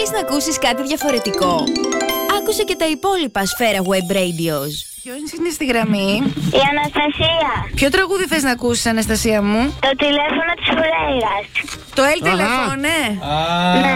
Θέλεις να ακούσεις κάτι διαφορετικό? Άκουσε και τα υπόλοιπα Σφαίρα Web Radios. Ποιος είναι στη γραμμή? Η Αναστασία. Ποιο τραγούδι θες να ακούσεις, Αναστασία μου? Το τηλέφωνο της Φουρέιρας. Το El Telephone, ναι. Ναι.